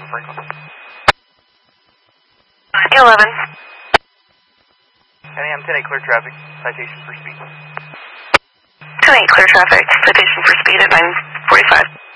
for Franklin. 11. 10 a.m. 10 clear traffic. Citation for speed. 10 clear traffic. Citation for speed at 9:45.